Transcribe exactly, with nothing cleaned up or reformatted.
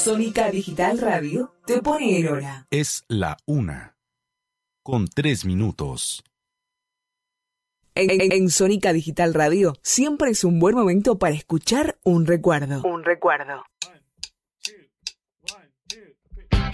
Sónica Digital Radio te pone en hora. Es la una, con tres minutos. En, en, en Sónica Digital Radio siempre es un buen momento para escuchar un recuerdo. Un recuerdo.